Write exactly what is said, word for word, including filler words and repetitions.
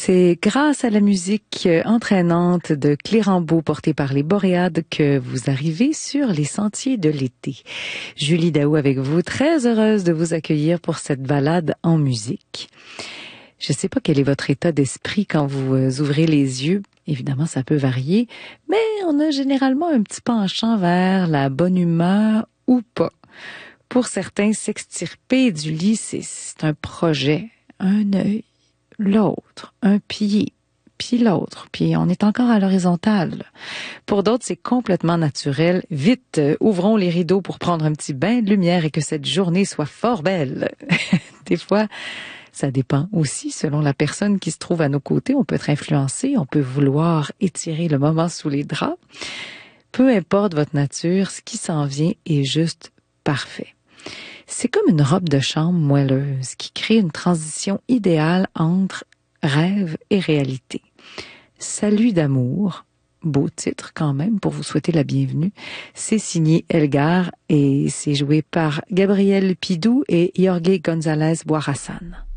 C'est grâce à la musique entraînante de Clérambault portée par les Boréades que vous arrivez sur les sentiers de l'été. Julie Daou avec vous, très heureuse de vous accueillir pour cette balade en musique. Je ne sais pas quel est votre état d'esprit quand vous ouvrez les yeux. Évidemment, ça peut varier, mais on a généralement un petit penchant vers la bonne humeur ou pas. Pour certains, s'extirper du lit, c'est, c'est un projet, un œil, l'autre, un pied, puis l'autre, puis on est encore à l'horizontale. Pour d'autres, c'est complètement naturel. Vite, euh, ouvrons les rideaux pour prendre un petit bain de lumière et que cette journée soit fort belle. Des fois, ça dépend aussi selon la personne qui se trouve à nos côtés. On peut être influencé, on peut vouloir étirer le moment sous les draps. Peu importe votre nature, ce qui s'en vient est juste parfait. C'est comme une robe de chambre moelleuse qui crée une transition idéale entre rêve et réalité. Salut d'amour, beau titre quand même pour vous souhaiter la bienvenue. C'est signé Elgar et c'est joué par Gabriel Pidou et Jorge González Boirassan.